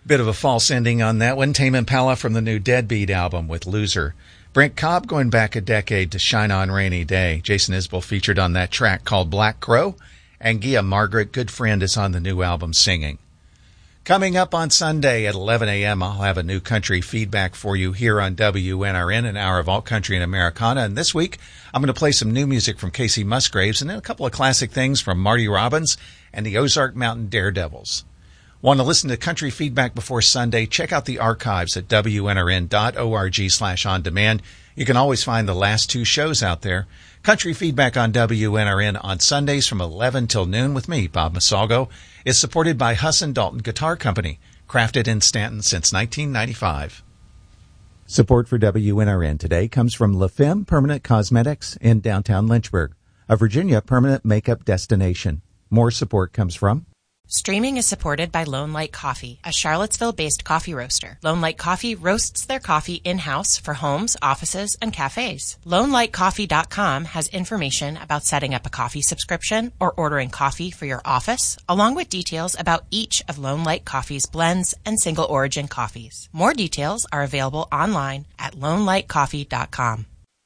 Bit of a false ending on that one. Tame Impala from the new Deadbeat album with Loser. Brent Cobb going back a decade to Shine On Rainy Day. Jason Isbell featured on that track called Black Crow. And Gia Margaret, good friend, is on the new album singing. Coming up on Sunday at 11 a.m., I'll have a new country feedback for you here on WNRN, an hour of alt country and Americana. And this week, I'm going to play some new music from Casey Musgraves and then a couple of classic things from Marty Robbins and the Ozark Mountain Daredevils. Want to listen to country feedback before Sunday? Check out the archives at WNRN.org/on-demand. You can always find the last two shows out there. Country feedback on WNRN on Sundays from 11 till noon with me, Bob Masalgo, is supported by Husson Dalton Guitar Company, crafted in Stanton since 1995. Support for WNRN today comes from La Femme Permanent Cosmetics in downtown Lynchburg, a Virginia permanent makeup destination. More support comes from Streaming is supported by Lone Light Coffee, a Charlottesville-based coffee roaster. Lone Light Coffee roasts their coffee in-house for homes, offices, and cafes. LoneLightCoffee.com has information about setting up a coffee subscription or ordering coffee for your office, along with details about each of Lone Light Coffee's blends and single-origin coffees. More details are available online at LoneLightCoffee.com.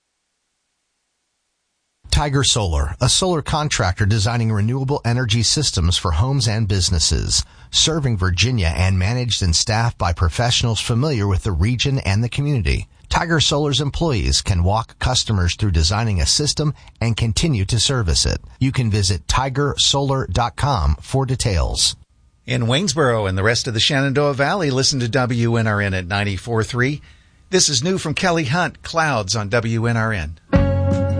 Tiger Solar, a solar contractor designing renewable energy systems for homes and businesses, serving Virginia and managed and staffed by professionals familiar with the region and the community. Tiger Solar's employees can walk customers through designing a system and continue to service it. You can visit tigersolar.com for details. In Waynesboro and the rest of the Shenandoah Valley, listen to WNRN at 94.3. This is new from Kelly Hunt, Clouds on WNRN.